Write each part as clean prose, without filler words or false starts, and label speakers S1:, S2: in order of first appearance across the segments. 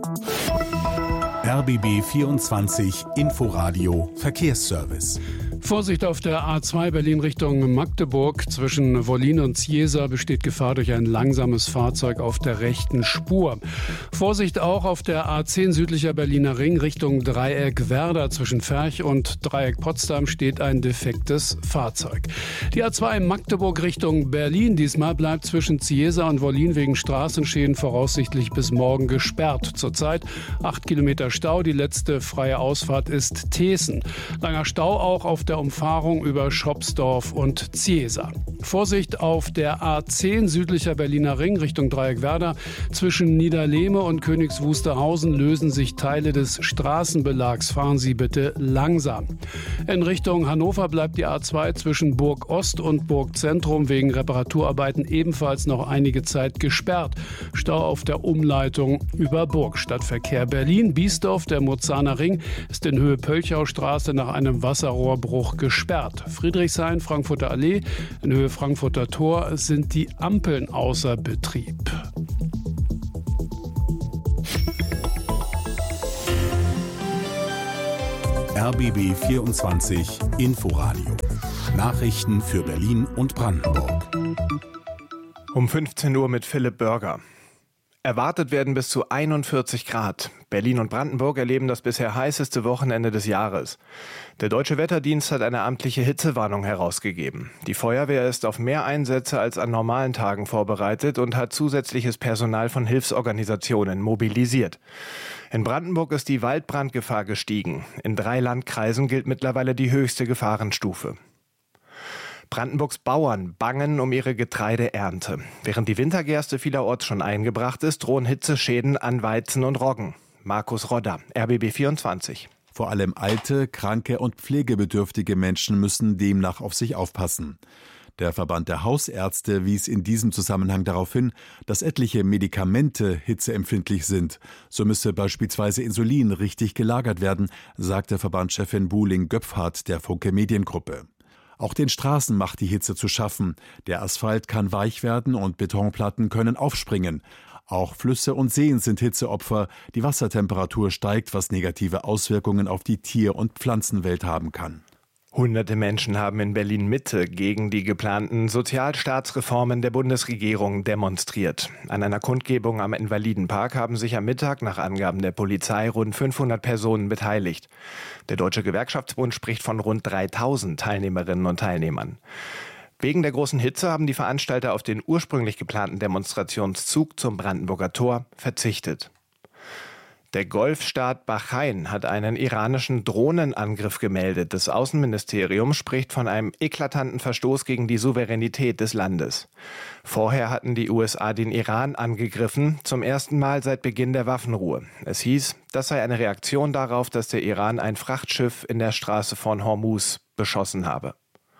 S1: RBB 24 Inforadio Verkehrsservice.
S2: Vorsicht auf der A2 Berlin Richtung Magdeburg. Zwischen Wollin und Ziesa besteht Gefahr durch ein langsames Fahrzeug auf der rechten Spur. Vorsicht auch auf der A10 südlicher Berliner Ring Richtung Dreieck Werder. Zwischen Ferch und Dreieck Potsdam steht ein defektes Fahrzeug. Die A2 Magdeburg Richtung Berlin. Diesmal bleibt zwischen Ziesa und Wollin wegen Straßenschäden voraussichtlich bis morgen gesperrt. Zurzeit 8 Kilometer Stau. Die letzte freie Ausfahrt ist Teeßen. Langer Stau auch auf der Umfahrung über Schopsdorf und Ziesa. Vorsicht auf der A10 südlicher Berliner Ring Richtung Dreieck Werder. Zwischen Niederlehme und Königs Wusterhausen lösen sich Teile des Straßenbelags. Fahren Sie bitte langsam. In Richtung Hannover bleibt die A2 zwischen Burg Ost und Burg Zentrum wegen Reparaturarbeiten ebenfalls noch einige Zeit gesperrt. Stau auf der Umleitung über Burgstadtverkehr. Berlin-Biesdorf, der Murzaner Ring, ist in Höhe Pölchaustraße nach einem Wasserrohrbruch gesperrt. Friedrichshain, Frankfurter Allee, in Höhe Frankfurter Tor sind die Ampeln außer Betrieb.
S1: RBB 24 Inforadio. Nachrichten für Berlin und Brandenburg.
S3: Um 15 Uhr mit Philipp Börger. Erwartet werden bis zu 41 Grad. Berlin und Brandenburg erleben das bisher heißeste Wochenende des Jahres. Der Deutsche Wetterdienst hat eine amtliche Hitzewarnung herausgegeben. Die Feuerwehr ist auf mehr Einsätze als an normalen Tagen vorbereitet und hat zusätzliches Personal von Hilfsorganisationen mobilisiert. In Brandenburg ist die Waldbrandgefahr gestiegen. In 3 Landkreisen gilt mittlerweile die höchste Gefahrenstufe. Brandenburgs Bauern bangen um ihre Getreideernte. Während die Wintergerste vielerorts schon eingebracht ist, drohen Hitzeschäden an Weizen und Roggen. Markus Rodder, RBB 24.
S4: Vor allem alte, kranke und pflegebedürftige Menschen müssen demnach auf sich aufpassen. Der Verband der Hausärzte wies in diesem Zusammenhang darauf hin, dass etliche Medikamente hitzeempfindlich sind. So müsse beispielsweise Insulin richtig gelagert werden, sagte Verbandschefin Buhling-Göpfhardt der Funke Mediengruppe. Auch den Straßen macht die Hitze zu schaffen. Der Asphalt kann weich werden und Betonplatten können aufspringen. Auch Flüsse und Seen sind Hitzeopfer. Die Wassertemperatur steigt, was negative Auswirkungen auf die Tier- und Pflanzenwelt haben kann.
S3: Hunderte Menschen haben in Berlin-Mitte gegen die geplanten Sozialstaatsreformen der Bundesregierung demonstriert. An einer Kundgebung am Invalidenpark haben sich am Mittag nach Angaben der Polizei rund 500 Personen beteiligt. Der Deutsche Gewerkschaftsbund spricht von rund 3000 Teilnehmerinnen und Teilnehmern. Wegen der großen Hitze haben die Veranstalter auf den ursprünglich geplanten Demonstrationszug zum Brandenburger Tor verzichtet. Der Golfstaat Bahrain hat einen iranischen Drohnenangriff gemeldet. Das Außenministerium spricht von einem eklatanten Verstoß gegen die Souveränität des Landes. Vorher hatten die USA den Iran angegriffen, zum ersten Mal seit Beginn der Waffenruhe. Es hieß, das sei eine Reaktion darauf, dass der Iran ein Frachtschiff in der Straße von Hormuz beschossen habe.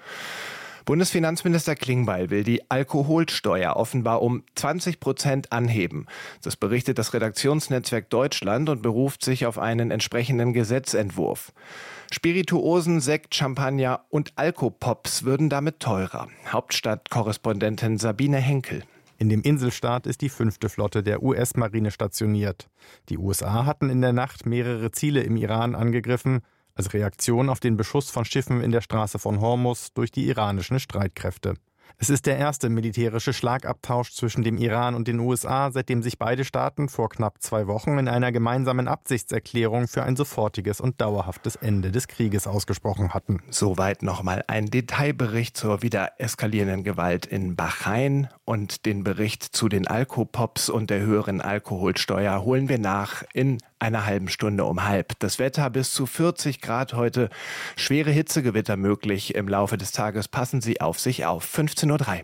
S3: Bundesfinanzminister Klingbeil will die Alkoholsteuer offenbar um 20% anheben. Das berichtet das Redaktionsnetzwerk Deutschland und beruft sich auf einen entsprechenden Gesetzentwurf. Spirituosen, Sekt, Champagner und Alkopops würden damit teurer. Hauptstadtkorrespondentin Sabine Henkel.
S5: In dem Inselstaat ist die 5. Flotte der US-Marine stationiert. Die USA hatten in der Nacht mehrere Ziele im Iran angegriffen, als Reaktion auf den Beschuss von Schiffen in der Straße von Hormuz durch die iranischen Streitkräfte. Es ist der erste militärische Schlagabtausch zwischen dem Iran und den USA, seitdem sich beide Staaten vor knapp 2 Wochen in einer gemeinsamen Absichtserklärung für ein sofortiges und dauerhaftes Ende des Krieges ausgesprochen hatten.
S3: Soweit nochmal ein Detailbericht zur wieder eskalierenden Gewalt in Bahrain und den Bericht zu den Alkopops und der höheren Alkoholsteuer holen wir nach in einer halben Stunde um 12:30. Das Wetter bis zu 40 Grad heute. Schwere Hitzegewitter möglich im Laufe des Tages. Passen Sie auf sich auf. 15:03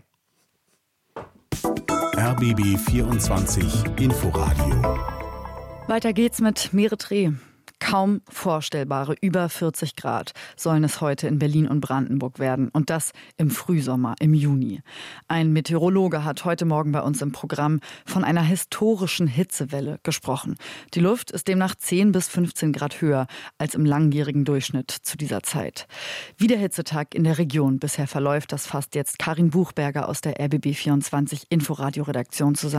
S3: Uhr.
S1: RBB 24 Inforadio.
S6: Weiter geht's mit Meretre. Kaum vorstellbare über 40 Grad sollen es heute in Berlin und Brandenburg werden. Und das im Frühsommer, im Juni. Ein Meteorologe hat heute Morgen bei uns im Programm von einer historischen Hitzewelle gesprochen. Die Luft ist demnach 10 bis 15 Grad höher als im langjährigen Durchschnitt zu dieser Zeit. Wie der Hitzetag in der Region bisher verläuft, das fasst jetzt Karin Buchberger aus der RBB 24 Inforadio-Redaktion zusammen.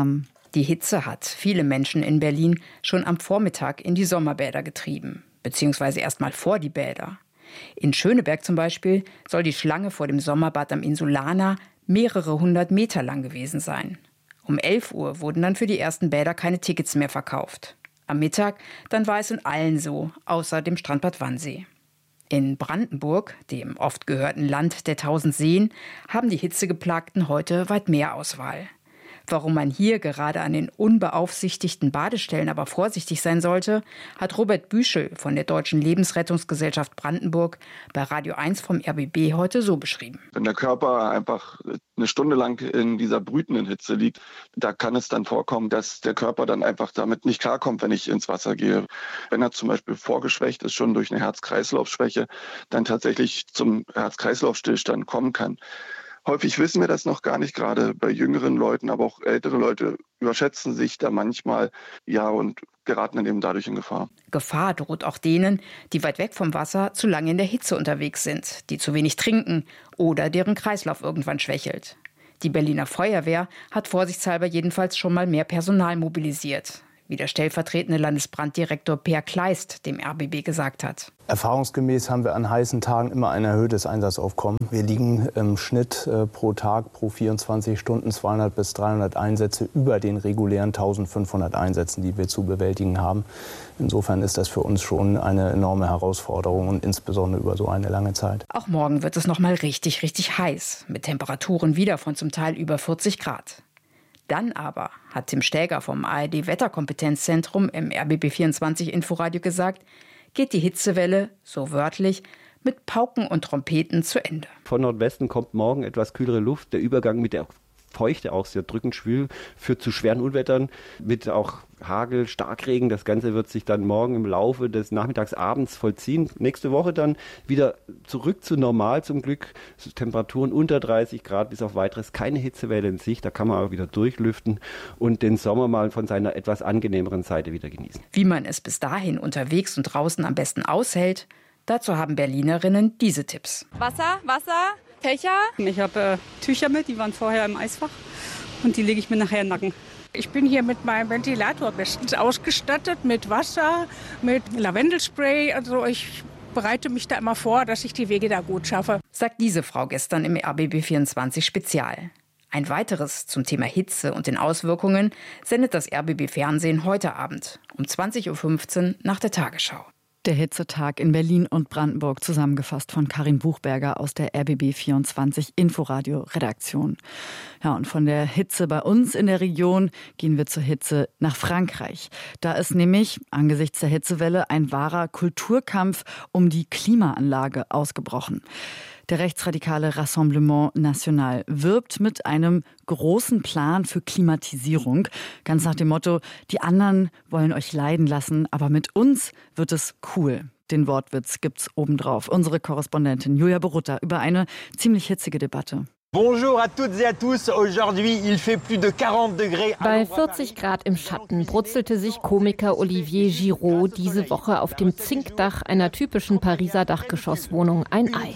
S7: Die Hitze hat viele Menschen in Berlin schon am Vormittag in die Sommerbäder getrieben, beziehungsweise erst mal vor die Bäder. In Schöneberg zum Beispiel soll die Schlange vor dem Sommerbad am Insulaner mehrere 100 Meter lang gewesen sein. Um 11 Uhr wurden dann für die ersten Bäder keine Tickets mehr verkauft. Am Mittag dann war es in allen so, außer dem Strandbad Wannsee. In Brandenburg, dem oft gehörten Land der 1000 Seen, haben die Hitzegeplagten heute weit mehr Auswahl. Warum man hier gerade an den unbeaufsichtigten Badestellen aber vorsichtig sein sollte, hat Robert Büschel von der Deutschen Lebensrettungsgesellschaft Brandenburg bei Radio 1 vom RBB heute so beschrieben.
S8: Wenn der Körper einfach eine Stunde lang in dieser brütenden Hitze liegt, da kann es dann vorkommen, dass der Körper dann einfach damit nicht klarkommt, wenn ich ins Wasser gehe. Wenn er zum Beispiel vorgeschwächt ist, schon durch eine Herz-Kreislauf-Schwäche, dann tatsächlich zum Herz-Kreislauf-Stillstand kommen kann. Häufig wissen wir das noch gar nicht, gerade bei jüngeren Leuten, aber auch ältere Leute überschätzen sich da manchmal, und geraten dann eben dadurch in Gefahr.
S7: Gefahr droht auch denen, die weit weg vom Wasser zu lange in der Hitze unterwegs sind, die zu wenig trinken oder deren Kreislauf irgendwann schwächelt. Die Berliner Feuerwehr hat vorsichtshalber jedenfalls schon mal mehr Personal mobilisiert, wie der stellvertretende Landesbranddirektor Peer Kleist dem RBB gesagt hat.
S9: Erfahrungsgemäß haben wir an heißen Tagen immer ein erhöhtes Einsatzaufkommen. Wir liegen im Schnitt pro Tag, pro 24 Stunden 200 bis 300 Einsätze über den regulären 1500 Einsätzen, die wir zu bewältigen haben. Insofern ist das für uns schon eine enorme Herausforderung und insbesondere über so eine lange Zeit.
S7: Auch morgen wird es noch mal richtig heiß, mit Temperaturen wieder von zum Teil über 40 Grad. Dann aber, hat Tim Stäger vom ARD-Wetterkompetenzzentrum im RBB24 Inforadio gesagt, geht die Hitzewelle, so wörtlich, mit Pauken und Trompeten zu Ende.
S10: Von Nordwesten kommt morgen etwas kühlere Luft. Der Übergang mit der Feuchte, auch sehr drückend schwül, führt zu schweren Unwettern mit auch Hagel, Starkregen. Das Ganze wird sich dann morgen im Laufe des Nachmittags, abends vollziehen. Nächste Woche dann wieder zurück zu normal zum Glück. Temperaturen unter 30 Grad bis auf weiteres. Keine Hitzewelle in Sicht. Da kann man auch wieder durchlüften und den Sommer mal von seiner etwas angenehmeren Seite wieder genießen.
S7: Wie man es bis dahin unterwegs und draußen am besten aushält, dazu haben Berlinerinnen diese Tipps.
S11: Wasser, Fächer. Ich habe Tücher mit, die waren vorher im Eisfach und die lege ich mir nachher in den Nacken.
S12: Ich bin hier mit meinem Ventilator bestens ausgestattet, mit Wasser, mit Lavendelspray. Also ich bereite mich da immer vor, dass ich die Wege da gut schaffe.
S7: Sagt diese Frau gestern im RBB24 Spezial. Ein weiteres zum Thema Hitze und den Auswirkungen sendet das RBB Fernsehen heute Abend um 20.15 Uhr nach der Tagesschau.
S6: Der Hitzetag in Berlin und Brandenburg, zusammengefasst von Karin Buchberger aus der RBB24 Inforadio-Redaktion. Ja, und von der Hitze bei uns in der Region gehen wir zur Hitze nach Frankreich. Da ist nämlich angesichts der Hitzewelle ein wahrer Kulturkampf um die Klimaanlage ausgebrochen. Der rechtsradikale Rassemblement National wirbt mit einem großen Plan für Klimatisierung. Ganz nach dem Motto, die anderen wollen euch leiden lassen, aber mit uns wird es cool. Den Wortwitz gibt's obendrauf. Unsere Korrespondentin Julia Borutta über eine ziemlich hitzige Debatte.
S13: Bonjour à toutes et à tous. Aujourd'hui, il fait plus de 40 degrés.
S14: Bei 40 Grad im Schatten brutzelte sich Komiker Olivier Giraud diese Woche auf dem Zinkdach einer typischen Pariser Dachgeschosswohnung ein Ei.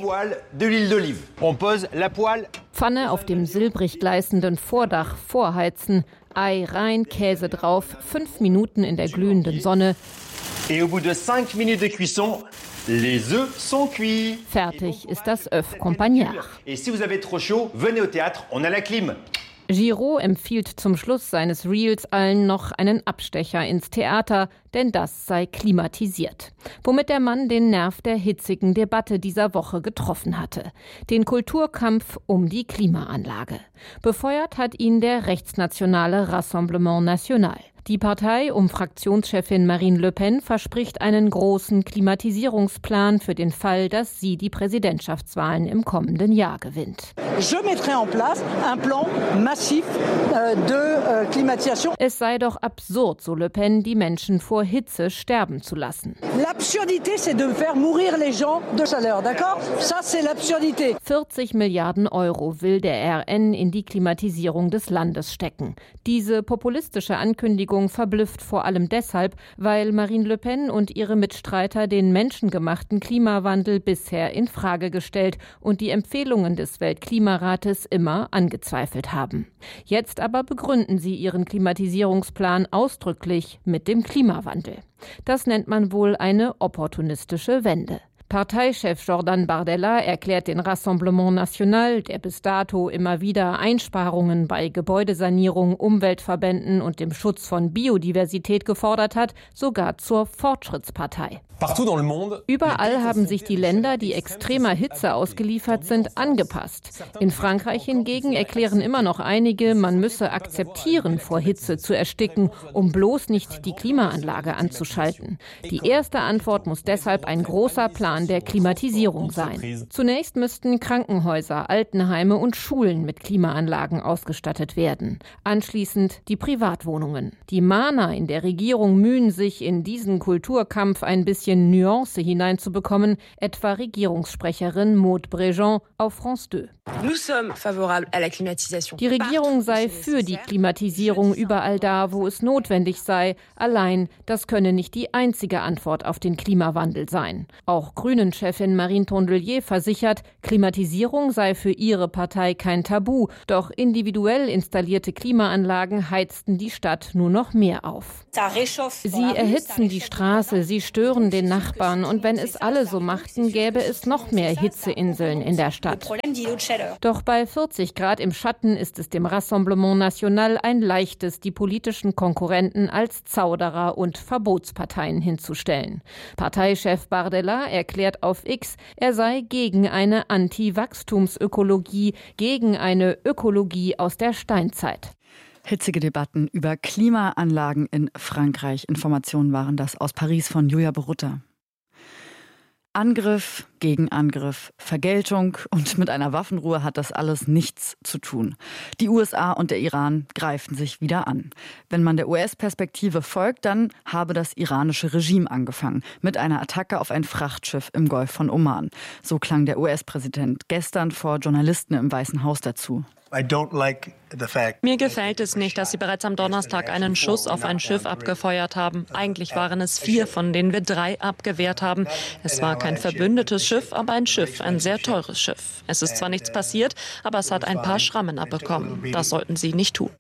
S14: Pfanne auf dem silbrig gleißenden Vordach vorheizen, Ei rein, Käse drauf, 5 Minuten in der glühenden Sonne.
S13: Et au bout de 5 minutes de cuisson, les œufs sont cuits.
S14: Fertig ist das Œuf Campagnard.
S13: Et si vous avez trop chaud, venez au théâtre, on a la clim.
S14: Giraud empfiehlt zum Schluss seines Reels allen noch einen Abstecher ins Theater, denn das sei klimatisiert. Womit der Mann den Nerv der hitzigen Debatte dieser Woche getroffen hatte. Den Kulturkampf um die Klimaanlage. Befeuert hat ihn der rechtsnationale Rassemblement National. Die Partei um Fraktionschefin Marine Le Pen verspricht einen großen Klimatisierungsplan für den Fall, dass sie die Präsidentschaftswahlen im kommenden Jahr gewinnt.
S15: Je mettrai en place un plan massif de climatisation.
S14: Es sei doch absurd, so Le Pen, die Menschen vor Hitze sterben zu lassen.
S15: L'absurdité, c'est de faire mourir les gens de chaleur, d'accord? Ça, c'est l'absurdité.
S14: 40 Milliarden Euro will der RN in die Klimatisierung des Landes stecken. Diese populistische Ankündigung Bewegung verblüfft vor allem deshalb, weil Marine Le Pen und ihre Mitstreiter den menschengemachten Klimawandel bisher in Frage gestellt und die Empfehlungen des Weltklimarates immer angezweifelt haben. Jetzt aber begründen sie ihren Klimatisierungsplan ausdrücklich mit dem Klimawandel. Das nennt man wohl eine opportunistische Wende. Parteichef Jordan Bardella erklärt den Rassemblement National, der bis dato immer wieder Einsparungen bei Gebäudesanierung, Umweltverbänden und dem Schutz von Biodiversität gefordert hat, sogar zur Fortschrittspartei. Überall haben sich die Länder, die extremer Hitze ausgeliefert sind, angepasst. In Frankreich hingegen erklären immer noch einige, man müsse akzeptieren, vor Hitze zu ersticken, um bloß nicht die Klimaanlage anzuschalten. Die erste Antwort muss deshalb ein großer Plan der Klimatisierung sein. Zunächst müssten Krankenhäuser, Altenheime und Schulen mit Klimaanlagen ausgestattet werden. Anschließend die Privatwohnungen. Die Mahner in der Regierung mühen sich, in diesen Kulturkampf ein bisschen Nuance hineinzubekommen, etwa Regierungssprecherin Maud Brejean auf France 2. Die Regierung sei für die Klimatisierung überall da, wo es notwendig sei. Allein, das könne nicht die einzige Antwort auf den Klimawandel sein. Auch Grünen-Chefin Marine Tondelier versichert, Klimatisierung sei für ihre Partei kein Tabu. Doch individuell installierte Klimaanlagen heizten die Stadt nur noch mehr auf. Sie erhitzen die Straße, sie stören den Nachbarn und wenn es alle so machten, gäbe es noch mehr Hitzeinseln in der Stadt. Doch bei 40 Grad im Schatten ist es dem Rassemblement National ein leichtes, die politischen Konkurrenten als Zauderer und Verbotsparteien hinzustellen. Parteichef Bardella erklärt auf X, er sei gegen eine Anti-Wachstumsökologie, gegen eine Ökologie aus der Steinzeit.
S6: Hitzige Debatten über Klimaanlagen in Frankreich. Informationen waren das aus Paris von Julia Borutta. Angriff, Gegenangriff, Vergeltung und mit einer Waffenruhe hat das alles nichts zu tun. Die USA und der Iran greifen sich wieder an. Wenn man der US-Perspektive folgt, dann habe das iranische Regime angefangen mit einer Attacke auf ein Frachtschiff im Golf von Oman. So klang der US-Präsident gestern vor Journalisten im Weißen Haus dazu.
S16: Mir gefällt es nicht, dass sie bereits am Donnerstag einen Schuss auf ein Schiff abgefeuert haben. Eigentlich waren es 4, von denen wir 3 abgewehrt haben. Es war kein verbündetes Schiff, aber ein Schiff, ein sehr teures Schiff. Es ist zwar nichts passiert, aber es hat ein paar Schrammen abbekommen. Das sollten sie nicht tun.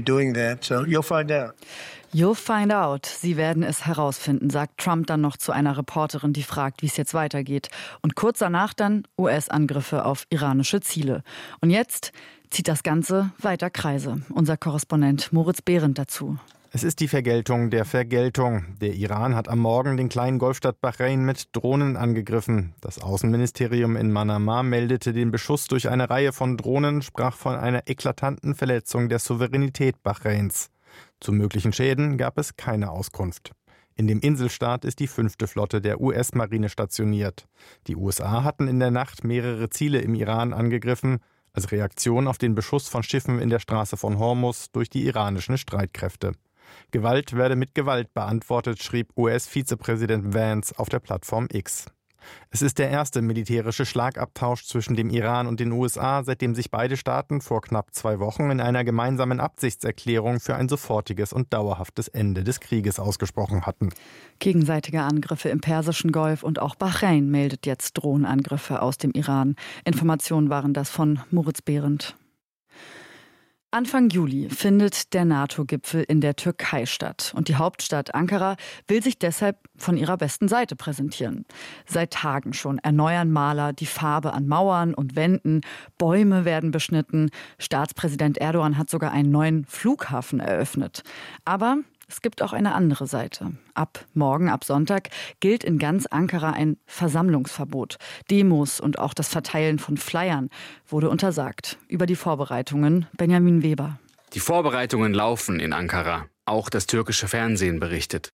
S6: You'll find out. Sie werden es herausfinden, sagt Trump dann noch zu einer Reporterin, die fragt, wie es jetzt weitergeht. Und kurz danach dann US-Angriffe auf iranische Ziele. Und jetzt zieht das Ganze weiter Kreise. Unser Korrespondent Moritz Behrendt dazu.
S5: Es ist die Vergeltung der Vergeltung. Der Iran hat am Morgen den kleinen Golfstaat Bahrain mit Drohnen angegriffen. Das Außenministerium in Manama meldete den Beschuss durch eine Reihe von Drohnen, sprach von einer eklatanten Verletzung der Souveränität Bahrains. Zu möglichen Schäden gab es keine Auskunft. In dem Inselstaat ist die 5. Flotte der US-Marine stationiert. Die USA hatten in der Nacht mehrere Ziele im Iran angegriffen, als Reaktion auf den Beschuss von Schiffen in der Straße von Hormuz durch die iranischen Streitkräfte. Gewalt werde mit Gewalt beantwortet, schrieb US-Vizepräsident Vance auf der Plattform X. Es ist der erste militärische Schlagabtausch zwischen dem Iran und den USA, seitdem sich beide Staaten vor knapp 2 Wochen in einer gemeinsamen Absichtserklärung für ein sofortiges und dauerhaftes Ende des Krieges ausgesprochen hatten.
S6: Gegenseitige Angriffe im Persischen Golf und auch Bahrain meldet jetzt Drohnenangriffe aus dem Iran. Informationen waren das von Moritz Behrendt. Anfang Juli findet der NATO-Gipfel in der Türkei statt. Und die Hauptstadt Ankara will sich deshalb von ihrer besten Seite präsentieren. Seit Tagen schon erneuern Maler die Farbe an Mauern und Wänden. Bäume werden beschnitten. Staatspräsident Erdogan hat sogar einen neuen Flughafen eröffnet. Aber es gibt auch eine andere Seite. Ab morgen, ab Sonntag, gilt in ganz Ankara ein Versammlungsverbot. Demos und auch das Verteilen von Flyern wurde untersagt. Über die Vorbereitungen Benjamin Weber.
S17: Die Vorbereitungen laufen in Ankara. Auch das türkische Fernsehen berichtet.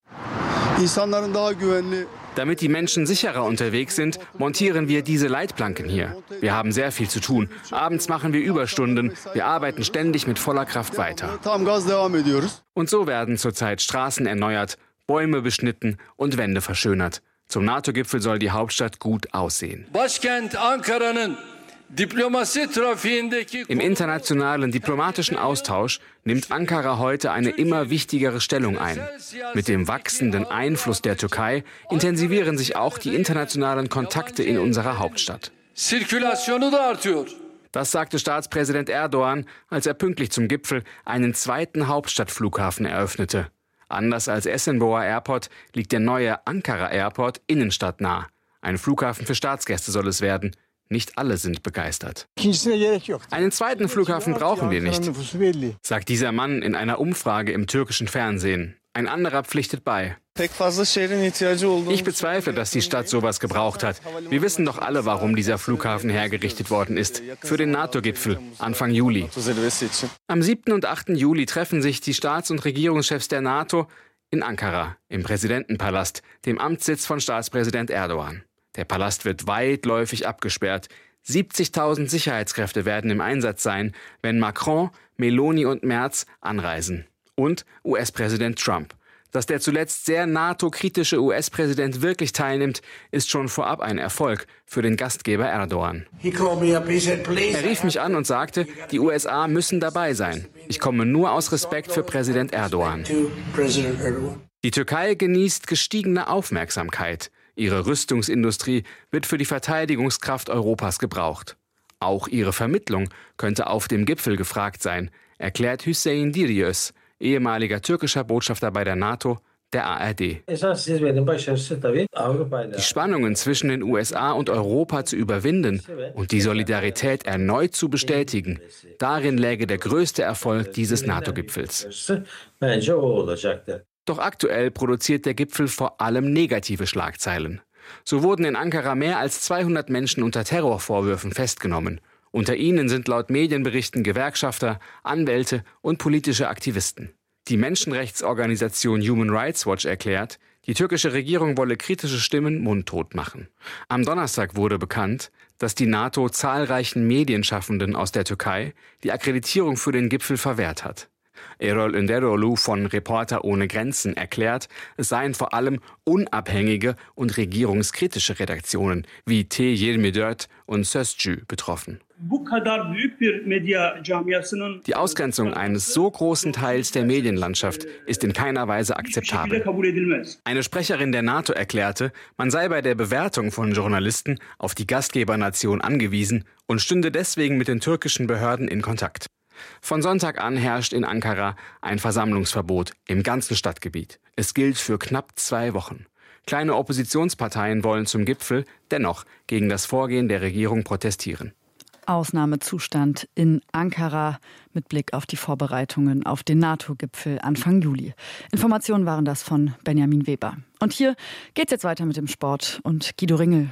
S17: Damit die Menschen sicherer unterwegs sind, montieren wir diese Leitplanken hier. Wir haben sehr viel zu tun. Abends machen wir Überstunden. Wir arbeiten ständig mit voller Kraft weiter. Und so werden zurzeit Straßen erneuert, Bäume beschnitten und Wände verschönert. Zum NATO-Gipfel soll die Hauptstadt gut aussehen. Im internationalen diplomatischen Austausch nimmt Ankara heute eine immer wichtigere Stellung ein. Mit dem wachsenden Einfluss der Türkei intensivieren sich auch die internationalen Kontakte in unserer Hauptstadt. Das sagte Staatspräsident Erdogan, als er pünktlich zum Gipfel einen zweiten Hauptstadtflughafen eröffnete. Anders als Esenboğa Airport liegt der neue Ankara Airport innenstadtnah. Ein Flughafen für Staatsgäste soll es werden. Nicht alle sind begeistert. Einen zweiten Flughafen brauchen wir nicht, sagt dieser Mann in einer Umfrage im türkischen Fernsehen. Ein anderer pflichtet bei. Ich bezweifle, dass die Stadt sowas gebraucht hat. Wir wissen doch alle, warum dieser Flughafen hergerichtet worden ist. Für den NATO-Gipfel Anfang Juli. Am 7. und 8. Juli treffen sich die Staats- und Regierungschefs der NATO in Ankara, im Präsidentenpalast, dem Amtssitz von Staatspräsident Erdogan. Der Palast wird weitläufig abgesperrt. 70.000 Sicherheitskräfte werden im Einsatz sein, wenn Macron, Meloni und Merz anreisen. Und US-Präsident Trump. Dass der zuletzt sehr NATO-kritische US-Präsident wirklich teilnimmt, ist schon vorab ein Erfolg für den Gastgeber Erdogan. Er rief mich an und sagte, die USA müssen dabei sein. Ich komme nur aus Respekt für Präsident Erdogan. Die Türkei genießt gestiegene Aufmerksamkeit. Ihre Rüstungsindustrie wird für die Verteidigungskraft Europas gebraucht. Auch ihre Vermittlung könnte auf dem Gipfel gefragt sein, erklärt Hüseyin Diryöz, ehemaliger türkischer Botschafter bei der NATO, der ARD. Die Spannungen zwischen den USA und Europa zu überwinden und die Solidarität erneut zu bestätigen, darin läge der größte Erfolg dieses NATO-Gipfels. Doch aktuell produziert der Gipfel vor allem negative Schlagzeilen. So wurden in Ankara mehr als 200 Menschen unter Terrorvorwürfen festgenommen. Unter ihnen sind laut Medienberichten Gewerkschafter, Anwälte und politische Aktivisten. Die Menschenrechtsorganisation Human Rights Watch erklärt, die türkische Regierung wolle kritische Stimmen mundtot machen. Am Donnerstag wurde bekannt, dass die NATO zahlreichen Medienschaffenden aus der Türkei die Akkreditierung für den Gipfel verwehrt hat. Erol Önderoglu von Reporter ohne Grenzen erklärt, es seien vor allem unabhängige und regierungskritische Redaktionen wie T24 und Sözcü betroffen. Die Ausgrenzung eines so großen Teils der Medienlandschaft ist in keiner Weise akzeptabel. Eine Sprecherin der NATO erklärte, man sei bei der Bewertung von Journalisten auf die Gastgebernation angewiesen und stünde deswegen mit den türkischen Behörden in Kontakt. Von Sonntag an herrscht in Ankara ein Versammlungsverbot im ganzen Stadtgebiet. Es gilt für knapp 2 Wochen. Kleine Oppositionsparteien wollen zum Gipfel dennoch gegen das Vorgehen der Regierung protestieren.
S6: Ausnahmezustand in Ankara mit Blick auf die Vorbereitungen auf den NATO-Gipfel Anfang Juli. Informationen waren das von Benjamin Weber. Und hier geht's jetzt weiter mit dem Sport und Guido Ringel.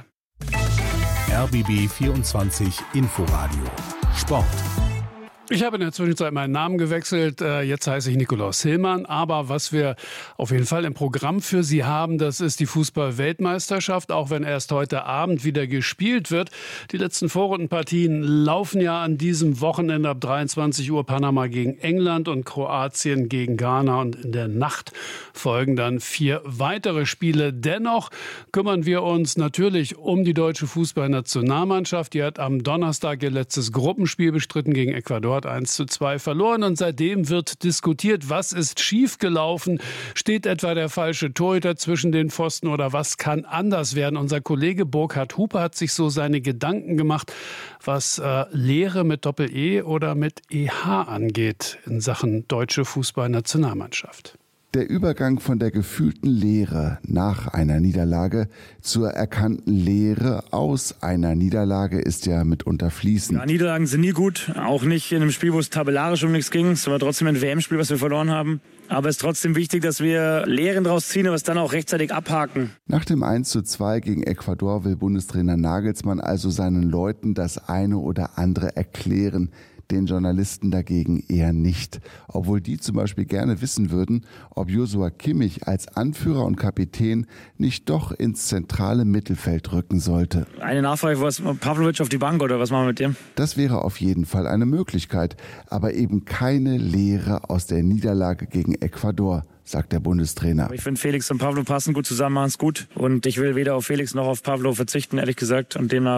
S1: RBB 24 Inforadio Sport.
S2: Ich habe in der Zwischenzeit meinen Namen gewechselt. Jetzt heiße ich Nikolaus Hillmann. Aber was wir auf jeden Fall im Programm für Sie haben, das ist die Fußball-Weltmeisterschaft, auch wenn erst heute Abend wieder gespielt wird. Die letzten Vorrundenpartien laufen ja an diesem Wochenende ab 23 Uhr. Panama gegen England und Kroatien gegen Ghana. Und in der Nacht folgen dann 4 weitere Spiele. Dennoch kümmern wir uns natürlich um die deutsche Fußballnationalmannschaft. Die hat am Donnerstag ihr letztes Gruppenspiel bestritten gegen Ecuador. 1:2 verloren und seitdem wird diskutiert, was ist schiefgelaufen? Steht etwa der falsche Torhüter zwischen den Pfosten oder was kann anders werden? Unser Kollege Burkhard Hupe hat sich so seine Gedanken gemacht, was Lehre mit Doppel-E oder mit EH angeht in Sachen deutsche Fußballnationalmannschaft.
S18: Der Übergang von der gefühlten Leere nach einer Niederlage zur erkannten Lehre aus einer Niederlage ist ja mitunter fließend.
S19: Ja, Niederlagen sind nie gut, auch nicht in einem Spiel, wo es tabellarisch um nichts ging. Es war trotzdem ein WM-Spiel, was wir verloren haben. Aber es ist trotzdem wichtig, dass wir Lehren daraus ziehen und es dann auch rechtzeitig abhaken.
S18: Nach dem 1:2 gegen Ecuador will Bundestrainer Nagelsmann also seinen Leuten das eine oder andere erklären. Den Journalisten dagegen eher nicht. Obwohl die zum Beispiel gerne wissen würden, ob Joshua Kimmich als Anführer und Kapitän nicht doch ins zentrale Mittelfeld rücken sollte.
S19: Eine Nachfrage, was Pavlovic auf die Bank oder was machen wir mit dem?
S18: Das wäre auf jeden Fall eine Möglichkeit, aber eben keine Lehre aus der Niederlage gegen Ecuador, sagt der Bundestrainer.
S19: Ich finde, Felix und Pavlo passen gut zusammen, machen es gut. Und ich will weder auf Felix noch auf Pavlo verzichten, ehrlich gesagt. Und demnach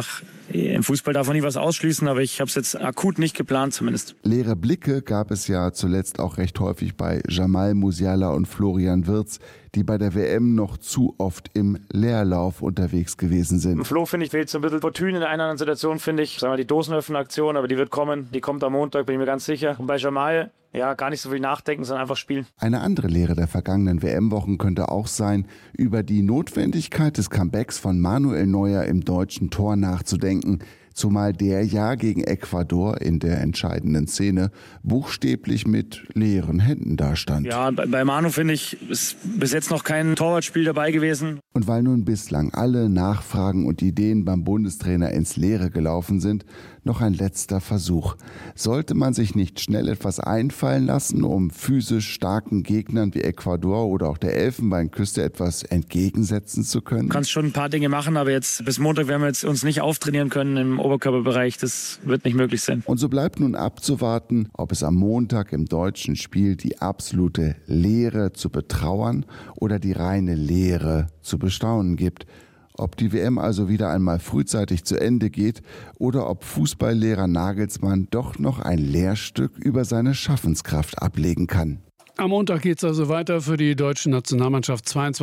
S19: Im Fußball darf man nie was ausschließen, aber ich habe es jetzt akut nicht geplant zumindest.
S18: Leere Blicke gab es ja zuletzt auch recht häufig bei Jamal Musiala und Florian Wirtz, die bei der WM noch zu oft im Leerlauf unterwegs gewesen sind.
S19: Im Flo, finde ich, fehlt so ein bisschen Fortune in einer anderen Situation, finde ich. Sagen wir die Dosenöffner-Aktion, aber die wird kommen. Die kommt am Montag, bin ich mir ganz sicher. Und bei Jamal, ja, gar nicht so viel nachdenken, sondern einfach spielen.
S18: Eine andere Lehre der vergangenen WM-Wochen könnte auch sein, über die Notwendigkeit des Comebacks von Manuel Neuer im deutschen Tor nachzudenken. Zumal der ja gegen Ecuador in der entscheidenden Szene buchstäblich mit leeren Händen dastand.
S19: Ja, bei Manu, finde ich, ist bis jetzt noch kein Torwartspiel dabei gewesen.
S18: Und weil nun bislang alle Nachfragen und Ideen beim Bundestrainer ins Leere gelaufen sind, noch ein letzter Versuch. Sollte man sich nicht schnell etwas einfallen lassen, um physisch starken Gegnern wie Ecuador oder auch der Elfenbeinküste etwas entgegensetzen zu können?
S19: Du kannst schon ein paar Dinge machen, aber jetzt bis Montag werden wir jetzt uns nicht auftrainieren können im Oberkörperbereich. Das wird nicht möglich sein.
S18: Und so bleibt nun abzuwarten, ob es am Montag im deutschen Spiel die absolute Leere zu betrauern oder die reine Leere zu bestaunen gibt. Ob die WM also wieder einmal frühzeitig zu Ende geht oder ob Fußballlehrer Nagelsmann doch noch ein Lehrstück über seine Schaffenskraft ablegen kann.
S2: Am Montag geht es also weiter für die deutsche Nationalmannschaft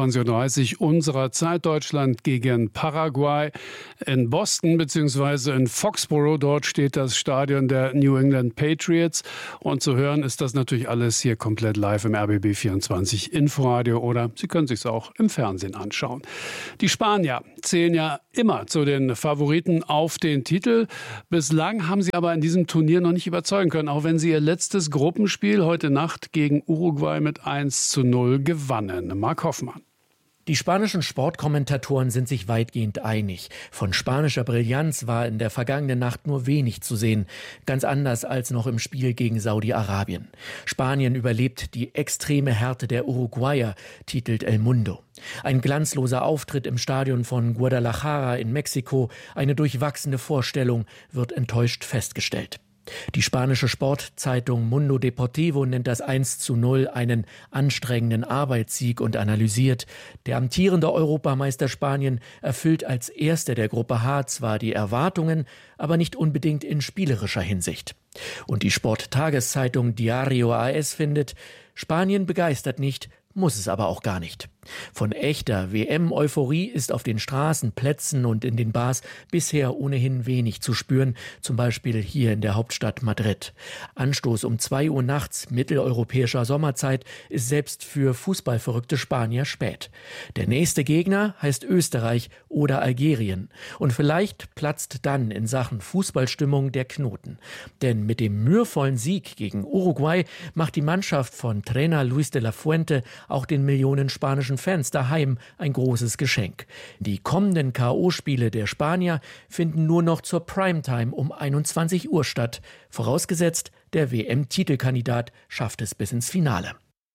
S2: 22:30 Uhr unserer Zeit. Deutschland gegen Paraguay in Boston bzw. in Foxborough. Dort steht das Stadion der New England Patriots. Und zu hören ist das natürlich alles hier komplett live im RBB24 Inforadio oder Sie können sich es auch im Fernsehen anschauen. Die Spanier zählen ja immer zu den Favoriten auf den Titel. Bislang haben sie aber in diesem Turnier noch nicht überzeugen können, auch wenn sie ihr letztes Gruppenspiel heute Nacht gegen Uruguay mit 1:0 gewannen. Marc Hoffmann.
S20: Die spanischen Sportkommentatoren sind sich weitgehend einig. Von spanischer Brillanz war in der vergangenen Nacht nur wenig zu sehen. Ganz anders als noch im Spiel gegen Saudi-Arabien. Spanien überlebt die extreme Härte der Uruguayer, titelt El Mundo. Ein glanzloser Auftritt im Stadion von Guadalajara in Mexiko, eine durchwachsene Vorstellung, wird enttäuscht festgestellt. Die spanische Sportzeitung Mundo Deportivo nennt das 1:0 einen anstrengenden Arbeitssieg und analysiert: Der amtierende Europameister Spanien erfüllt als Erster der Gruppe H zwar die Erwartungen, aber nicht unbedingt in spielerischer Hinsicht. Und die Sporttageszeitung Diario AS findet: Spanien begeistert nicht, muss es aber auch gar nicht. Von echter WM-Euphorie ist auf den Straßen, Plätzen und in den Bars bisher ohnehin wenig zu spüren, zum Beispiel hier in der Hauptstadt Madrid. Anstoß um 2 Uhr nachts mitteleuropäischer Sommerzeit ist selbst für fußballverrückte Spanier spät. Der nächste Gegner heißt Österreich oder Algerien. Und vielleicht platzt dann in Sachen Fußballstimmung der Knoten. Denn mit dem mühevollen Sieg gegen Uruguay macht die Mannschaft von Trainer Luis de la Fuente auch den Millionen spanischen Fans daheim ein großes Geschenk. Die kommenden K.O.-Spiele der Spanier finden nur noch zur Primetime um 21 Uhr statt, vorausgesetzt, der WM-Titelkandidat schafft es bis ins Finale.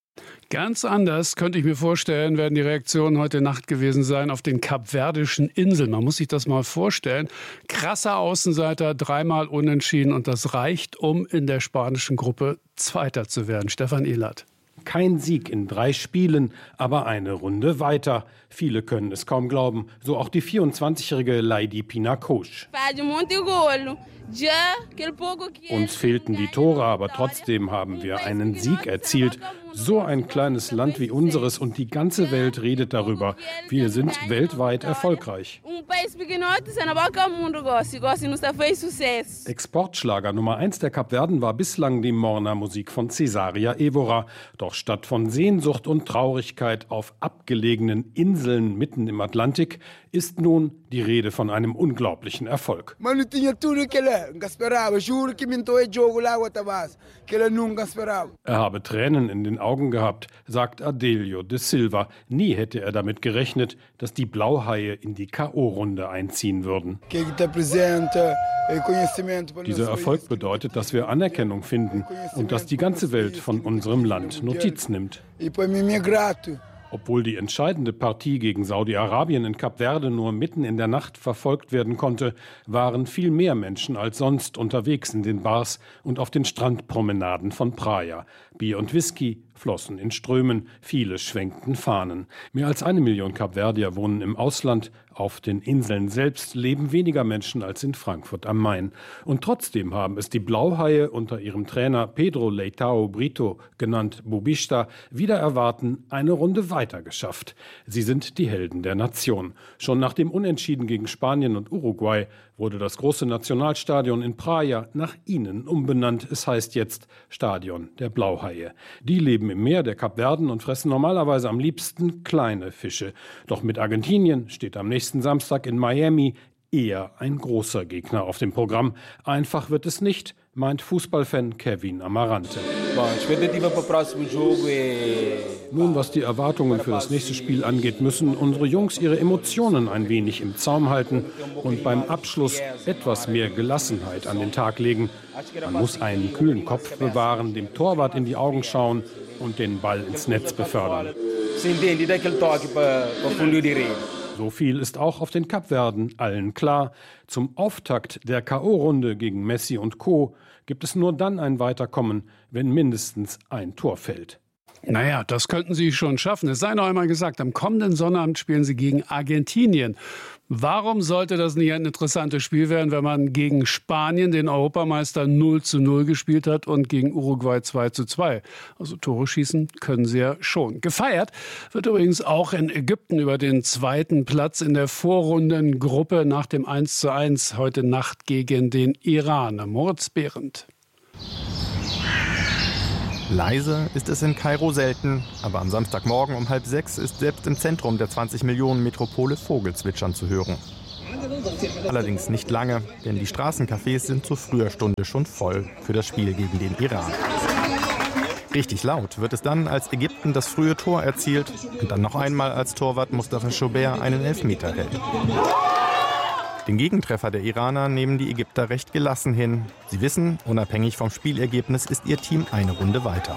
S2: Ganz anders, könnte ich mir vorstellen, werden die Reaktionen heute Nacht gewesen sein auf den kapverdischen Inseln. Man muss sich das mal vorstellen. Krasser Außenseiter, 3-mal unentschieden und das reicht, um in der spanischen Gruppe Zweiter zu werden. Stefan Ehlert.
S21: Kein Sieg in 3 Spielen, aber eine Runde weiter. Viele können es kaum glauben, so auch die 24-jährige Leydi Pina-Kosch. Uns fehlten die Tore, aber trotzdem haben wir einen Sieg erzielt. So ein kleines Land wie unseres und die ganze Welt redet darüber. Wir sind weltweit erfolgreich. Exportschlager Nummer 1 der Kapverden war bislang die Morna-Musik von Cesaria Evora. Doch statt von Sehnsucht und Traurigkeit auf abgelegenen Inseln mitten im Atlantik ist nun die Rede von einem unglaublichen Erfolg. Er habe Tränen in den Augen gehabt, sagt Adelio de Silva. Nie hätte er damit gerechnet, dass die Blauhaie in die K.O.-Runde einziehen würden. Dieser Erfolg bedeutet, dass wir Anerkennung finden und dass die ganze Welt von unserem Land Notiz nimmt. Obwohl die entscheidende Partie gegen Saudi-Arabien in Kap Verde nur mitten in der Nacht verfolgt werden konnte, waren viel mehr Menschen als sonst unterwegs in den Bars und auf den Strandpromenaden von Praia. Bier und Whisky, flossen in Strömen, viele schwenkten Fahnen. Mehr als 1 Million Kapverdier wohnen im Ausland. Auf den Inseln selbst leben weniger Menschen als in Frankfurt am Main. Und trotzdem haben es die Blauhaie unter ihrem Trainer Pedro Leitão Brito, genannt Bubista, wider Erwarten eine Runde weiter geschafft. Sie sind die Helden der Nation. Schon nach dem Unentschieden gegen Spanien und Uruguay wurde das große Nationalstadion in Praia nach ihnen umbenannt. Es heißt jetzt Stadion der Blauhaie. Die leben im Meer der Kapverden und fressen normalerweise am liebsten kleine Fische. Doch mit Argentinien steht am nächsten Samstag in Miami eher ein großer Gegner auf dem Programm. Einfach wird es nicht, meint Fußballfan Kevin Amarante. Nun, was die Erwartungen für das nächste Spiel angeht, müssen unsere Jungs ihre Emotionen ein wenig im Zaum halten und beim Abschluss etwas mehr Gelassenheit an den Tag legen. Man muss einen kühlen Kopf bewahren, dem Torwart in die Augen schauen und den Ball ins Netz befördern. So viel ist auch auf den Kapverden allen klar. Zum Auftakt der K.O.-Runde gegen Messi und Co. gibt es nur dann ein Weiterkommen, wenn mindestens ein Tor fällt.
S2: Naja, das könnten sie schon schaffen. Es sei noch einmal gesagt, am kommenden Sonnabend spielen sie gegen Argentinien. Warum sollte das nicht ein interessantes Spiel werden, wenn man gegen Spanien, den Europameister, 0:0 gespielt hat und gegen Uruguay 2:2? Also Tore schießen können sie ja schon. Gefeiert wird übrigens auch in Ägypten über den zweiten Platz in der Vorrundengruppe nach dem 1:1 heute Nacht gegen den Iran. Moritz Behrendt.
S5: Leise ist es in Kairo selten, aber am Samstagmorgen um 5:30 ist selbst im Zentrum der 20-Millionen-Metropole Vogelzwitschern zu hören. Allerdings nicht lange, denn die Straßencafés sind zu früher Stunde schon voll für das Spiel gegen den Iran. Richtig laut wird es dann, als Ägypten das frühe Tor erzielt und dann noch einmal als Torwart Mustafa Schober einen Elfmeter hält. Den Gegentreffer der Iraner nehmen die Ägypter recht gelassen hin. Sie wissen, unabhängig vom Spielergebnis ist ihr Team eine Runde weiter.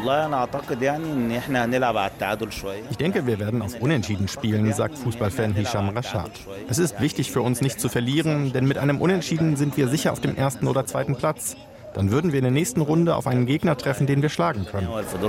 S5: Ich denke, wir werden auf Unentschieden spielen, sagt Fußballfan Hisham Rashad. Es ist wichtig für uns nicht zu verlieren, denn mit einem Unentschieden sind wir sicher auf dem 1. oder 2. Platz. Dann würden wir in der nächsten Runde auf einen Gegner treffen, den wir schlagen können.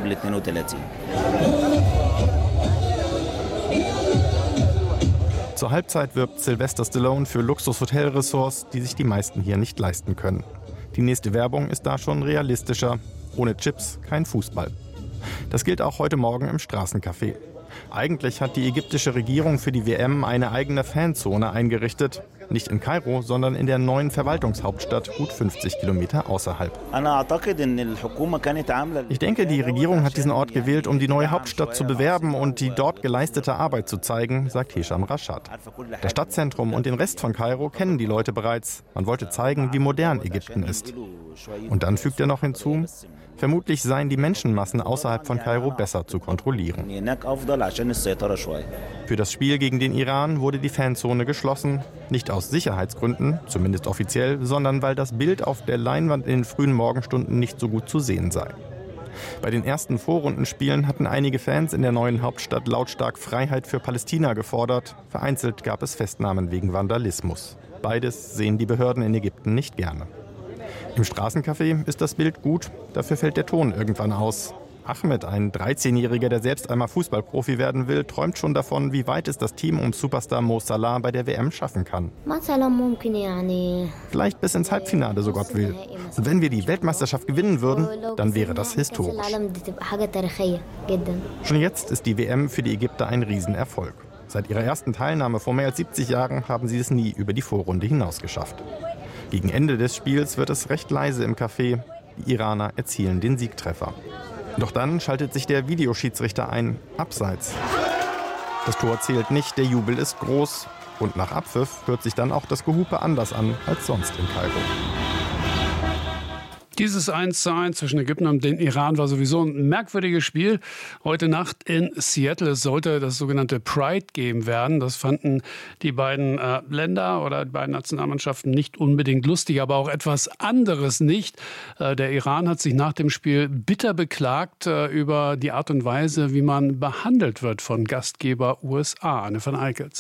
S5: Zur Halbzeit wirbt Sylvester Stallone für Luxus-Hotelressorts, die sich die meisten hier nicht leisten können. Die nächste Werbung ist da schon realistischer. Ohne Chips kein Fußball. Das gilt auch heute Morgen im Straßencafé. Eigentlich hat die ägyptische Regierung für die WM eine eigene Fanzone eingerichtet. Nicht in Kairo, sondern in der neuen Verwaltungshauptstadt, gut 50 Kilometer außerhalb. Ich denke, die Regierung hat diesen Ort gewählt, um die neue Hauptstadt zu bewerben und die dort geleistete Arbeit zu zeigen, sagt Hisham Rashad. Das Stadtzentrum und den Rest von Kairo kennen die Leute bereits. Man wollte zeigen, wie modern Ägypten ist. Und dann fügt er noch hinzu, vermutlich seien die Menschenmassen außerhalb von Kairo besser zu kontrollieren. Für das Spiel gegen den Iran wurde die Fanzone geschlossen. Nicht aus Sicherheitsgründen, zumindest offiziell, sondern weil das Bild auf der Leinwand in den frühen Morgenstunden nicht so gut zu sehen sei. Bei den ersten Vorrundenspielen hatten einige Fans in der neuen Hauptstadt lautstark Freiheit für Palästina gefordert. Vereinzelt gab es Festnahmen wegen Vandalismus. Beides sehen die Behörden in Ägypten nicht gerne. Im Straßencafé ist das Bild gut, dafür fällt der Ton irgendwann aus. Ahmed, ein 13-Jähriger, der selbst einmal Fußballprofi werden will, träumt schon davon, wie weit es das Team um Superstar Mo Salah bei der WM schaffen kann. Vielleicht bis ins Halbfinale, so Gott will. Und wenn wir die Weltmeisterschaft gewinnen würden, dann wäre das historisch. Schon jetzt ist die WM für die Ägypter ein Riesenerfolg. Seit ihrer ersten Teilnahme vor mehr als 70 Jahren haben sie es nie über die Vorrunde hinaus geschafft. Gegen Ende des Spiels wird es recht leise im Café. Die Iraner erzielen den Siegtreffer. Doch dann schaltet sich der Videoschiedsrichter ein. Abseits. Das Tor zählt nicht, der Jubel ist groß. Und nach Abpfiff hört sich dann auch das Gehupe anders an als sonst in Kairo.
S2: Dieses 1:1 zwischen Ägypten und dem Iran war sowieso ein merkwürdiges Spiel. Heute Nacht in Seattle. Es sollte das sogenannte Pride Game werden. Das fanden die beiden Länder oder die beiden Nationalmannschaften nicht unbedingt lustig, aber auch etwas anderes nicht. Der Iran hat sich nach dem Spiel bitter beklagt über die Art und Weise, wie man behandelt wird von Gastgeber USA. Anne van Eickels.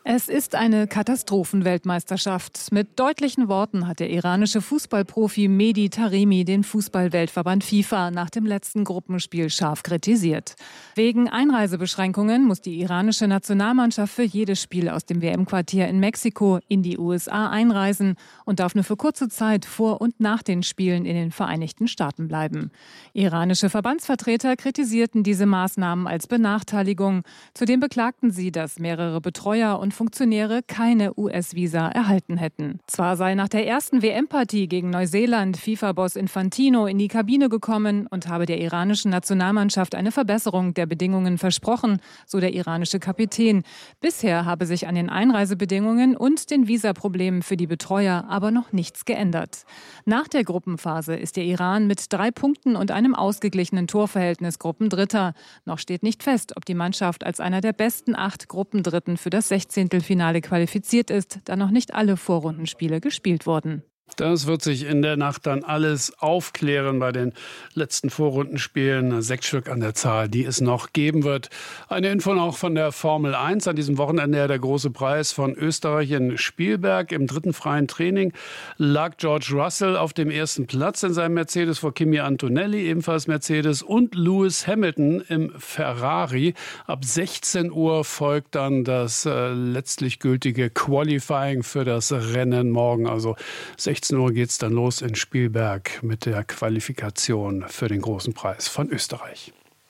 S4: Es ist eine Katastrophenweltmeisterschaft. Mit deutlichen Worten hat der iranische Fußballprofi Mehdi Taremi den Fußballweltverband FIFA nach dem letzten Gruppenspiel scharf kritisiert. Wegen Einreisebeschränkungen muss die iranische Nationalmannschaft für jedes Spiel aus dem WM-Quartier in Mexiko in die USA einreisen und darf nur für kurze Zeit vor und nach den Spielen in den Vereinigten Staaten bleiben. Iranische Verbandsvertreter kritisierten diese Maßnahmen als Benachteiligung. Zudem beklagten sie, dass mehrere Betreuer und Funktionäre keine US-Visa erhalten hätten. Zwar sei nach der ersten WM-Partie gegen Neuseeland FIFA-Boss Infantino in die Kabine gekommen und habe der iranischen Nationalmannschaft eine Verbesserung der Bedingungen versprochen, so der iranische Kapitän. Bisher habe sich an den Einreisebedingungen und den Visaproblemen für die Betreuer aber noch nichts geändert. Nach der Gruppenphase ist der Iran mit 3 Punkten und einem ausgeglichenen Torverhältnis Gruppendritter. Noch steht nicht fest, ob die Mannschaft als einer der besten 8 Gruppendritten für das 16. Finale qualifiziert ist, da noch nicht alle Vorrundenspiele gespielt wurden.
S2: Das wird sich in der Nacht dann alles aufklären bei den letzten Vorrundenspielen. 6 Stück an der Zahl, die es noch geben wird. Eine Info noch von der Formel 1. An diesem Wochenende der große Preis von Österreich in Spielberg. Im 3. freien Training lag George Russell auf dem 1. Platz in seinem Mercedes vor Kimi Antonelli, ebenfalls Mercedes, und Lewis Hamilton im Ferrari. Ab 16 Uhr folgt dann das letztlich gültige Qualifying für das Rennen morgen. Also 16 Uhr geht es dann los in Spielberg mit der Qualifikation für den großen Preis von Österreich.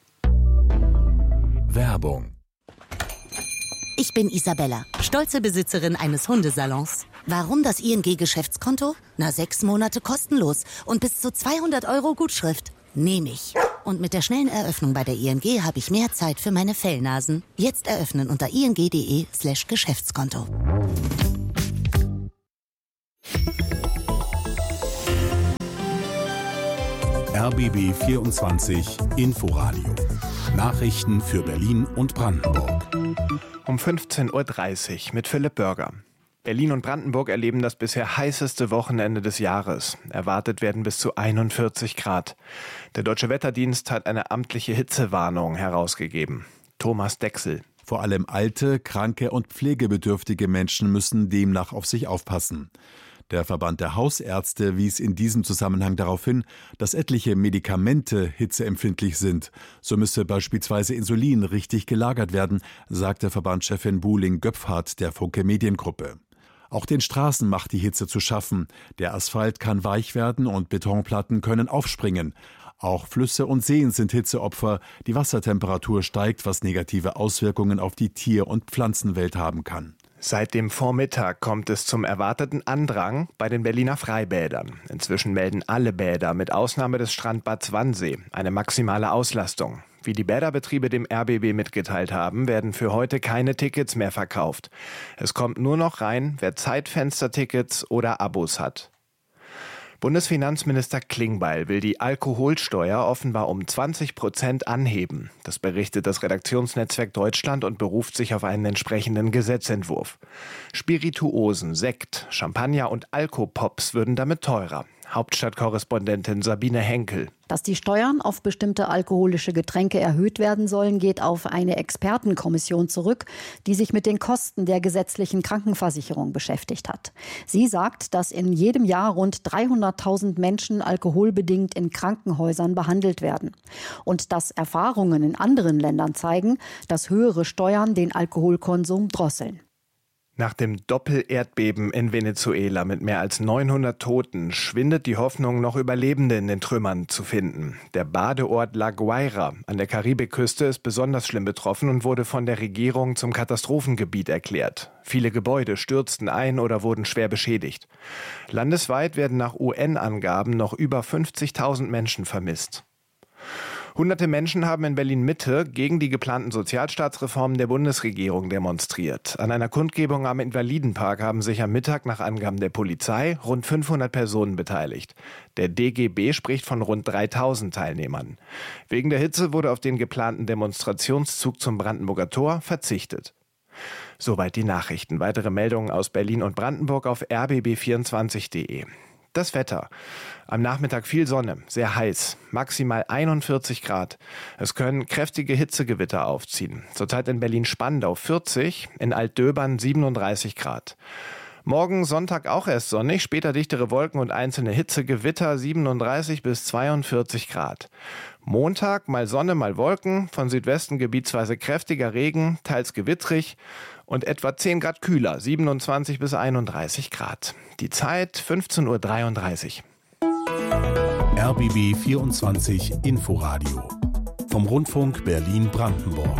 S22: Werbung.
S23: Ich bin Isabella, stolze Besitzerin eines Hundesalons. Warum das ING-Geschäftskonto? 6 Monate kostenlos und bis zu 200 € Gutschrift. Nehme ich. Und mit der schnellen Eröffnung bei der ING habe ich mehr Zeit für meine Fellnasen. Jetzt eröffnen unter ing.de/Geschäftskonto.
S1: RBB 24 Inforadio. Nachrichten für Berlin und Brandenburg.
S3: Um 15.30 Uhr mit Philipp Börger. Berlin und Brandenburg erleben das bisher heißeste Wochenende des Jahres. Erwartet werden bis zu 41 Grad. Der Deutsche Wetterdienst hat eine amtliche Hitzewarnung herausgegeben. Thomas Dechsel.
S24: Vor allem alte, kranke und pflegebedürftige Menschen müssen demnach auf sich aufpassen. Der Verband der Hausärzte wies in diesem Zusammenhang darauf hin, dass etliche Medikamente hitzeempfindlich sind. So müsse beispielsweise Insulin richtig gelagert werden, sagte Verbandschefin Buhling-Göpfhardt der Funke Mediengruppe. Auch den Straßen macht die Hitze zu schaffen. Der Asphalt kann weich werden und Betonplatten können aufspringen. Auch Flüsse und Seen sind Hitzeopfer. Die Wassertemperatur steigt, was negative Auswirkungen auf die Tier- und Pflanzenwelt haben kann.
S3: Seit dem Vormittag kommt es zum erwarteten Andrang bei den Berliner Freibädern. Inzwischen melden alle Bäder mit Ausnahme des Strandbads Wannsee eine maximale Auslastung. Wie die Bäderbetriebe dem RBB mitgeteilt haben, werden für heute keine Tickets mehr verkauft. Es kommt nur noch rein, wer Zeitfenstertickets oder Abos hat. Bundesfinanzminister Klingbeil will die Alkoholsteuer offenbar um 20% anheben. Das berichtet das Redaktionsnetzwerk Deutschland und beruft sich auf einen entsprechenden Gesetzentwurf. Spirituosen, Sekt, Champagner und Alkopops würden damit teurer. Hauptstadtkorrespondentin Sabine Henkel.
S25: Dass die Steuern auf bestimmte alkoholische Getränke erhöht werden sollen, geht auf eine Expertenkommission zurück, die sich mit den Kosten der gesetzlichen Krankenversicherung beschäftigt hat. Sie sagt, dass in jedem Jahr rund 300.000 Menschen alkoholbedingt in Krankenhäusern behandelt werden. Und dass Erfahrungen in anderen Ländern zeigen, dass höhere Steuern den Alkoholkonsum drosseln.
S3: Nach dem Doppel-Erdbeben in Venezuela mit mehr als 900 Toten schwindet die Hoffnung, noch Überlebende in den Trümmern zu finden. Der Badeort La Guaira an der Karibikküste ist besonders schlimm betroffen und wurde von der Regierung zum Katastrophengebiet erklärt. Viele Gebäude stürzten ein oder wurden schwer beschädigt. Landesweit werden nach UN-Angaben noch über 50.000 Menschen vermisst. Hunderte Menschen haben in Berlin-Mitte gegen die geplanten Sozialstaatsreformen der Bundesregierung demonstriert. An einer Kundgebung am Invalidenpark haben sich am Mittag nach Angaben der Polizei rund 500 Personen beteiligt. Der DGB spricht von rund 3.000 Teilnehmern. Wegen der Hitze wurde auf den geplanten Demonstrationszug zum Brandenburger Tor verzichtet. Soweit die Nachrichten. Weitere Meldungen aus Berlin und Brandenburg auf rbb24.de. Das Wetter. Am Nachmittag viel Sonne, sehr heiß, maximal 41 Grad. Es können kräftige Hitzegewitter aufziehen. Zurzeit in Berlin-Spandau 40, in Altdöbern 37 Grad. Morgen Sonntag auch erst sonnig, später dichtere Wolken und einzelne Hitzegewitter 37 bis 42 Grad. Montag mal Sonne, mal Wolken, von Südwesten gebietsweise kräftiger Regen, teils gewittrig und etwa 10 Grad kühler, 27 bis 31 Grad. Die Zeit 15:33 Uhr.
S1: RBB 24 Inforadio vom Rundfunk Berlin-Brandenburg.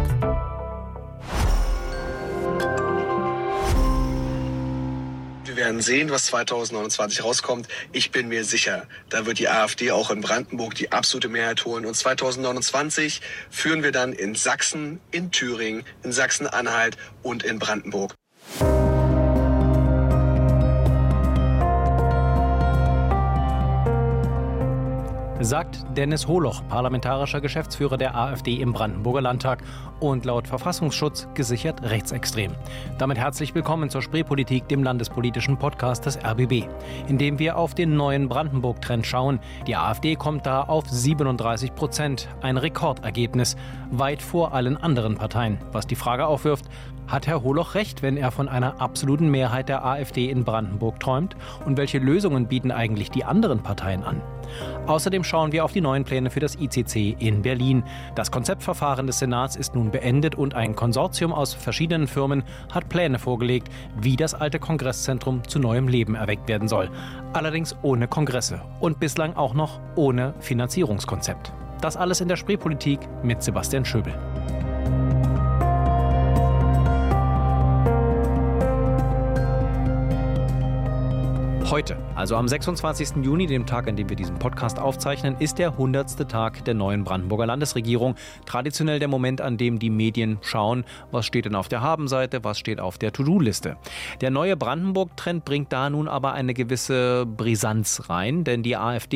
S8: Wir werden sehen, was 2029 rauskommt. Ich bin mir sicher, da wird die AfD auch in Brandenburg die absolute Mehrheit holen. Und 2029 führen wir dann in Sachsen, in Thüringen, in Sachsen-Anhalt und in Brandenburg.
S9: Sagt Dennis Holoch, parlamentarischer Geschäftsführer der AfD im Brandenburger Landtag und laut Verfassungsschutz gesichert rechtsextrem. Damit herzlich willkommen zur Spreepolitik, dem landespolitischen Podcast des RBB, in dem wir auf den neuen Brandenburg-Trend schauen. Die AfD kommt da auf 37%, ein Rekordergebnis, weit vor allen anderen Parteien. Was die Frage aufwirft, hat Herr Holoch recht, wenn er von einer absoluten Mehrheit der AfD in Brandenburg träumt? Und welche Lösungen bieten eigentlich die anderen Parteien an? Außerdem schauen wir auf die neuen Pläne für das ICC in Berlin. Das Konzeptverfahren des Senats ist nun beendet und ein Konsortium aus verschiedenen Firmen hat Pläne vorgelegt, wie das alte Kongresszentrum zu neuem Leben erweckt werden soll. Allerdings ohne Kongresse und bislang auch noch ohne Finanzierungskonzept. Das alles in der Spreepolitik mit Sebastian Schöbel. Heute, also am 26. Juni, dem Tag, an dem wir diesen Podcast aufzeichnen, ist der 100. Tag der neuen Brandenburger Landesregierung. Traditionell der Moment, an dem die Medien schauen, was steht denn auf der Habenseite, was steht auf der To-Do-Liste. Der neue Brandenburg-Trend bringt da nun aber eine gewisse Brisanz rein, denn die AfD